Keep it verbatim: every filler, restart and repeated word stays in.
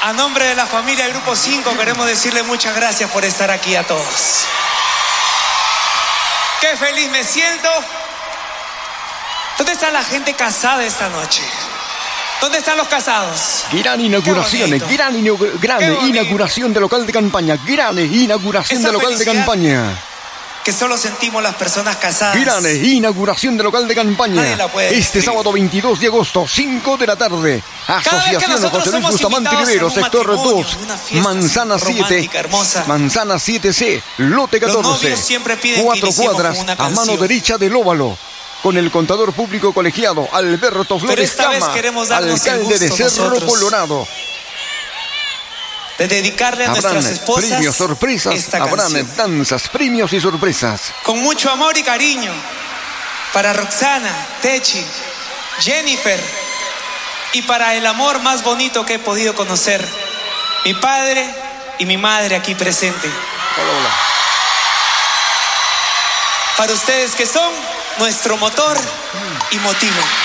A nombre de la familia del Grupo cinco queremos decirle muchas gracias por estar aquí a todos. Qué feliz me siento. ¿Dónde está la gente casada esta noche? ¿Dónde están los casados? Gran inauguración, gran, inaugura, gran inauguración de local de campaña, gran inauguración Esa de local de campaña. Que solo sentimos las personas casadas. Gran inauguración de local de campaña. Este describir. Sábado veintidós de agosto, cinco de la tarde. Asociación José Luis Bustamante Rivero, sector dos, Manzana siete, hermosa. Manzana siete C, lote catorce, cuatro cuadras a mano derecha del óvalo. Con el contador público colegiado Alberto Flores Cama, alcalde de Cerro nosotros. Colorado. De dedicarle a habrán nuestras esposas premios, sorpresas, habrán canción. Danzas, premios y sorpresas. Con mucho amor y cariño para Roxana, Techi, Jennifer y para el amor más bonito que he podido conocer, mi padre y mi madre aquí presente. Hola, hola. Para ustedes que son nuestro motor y motivo.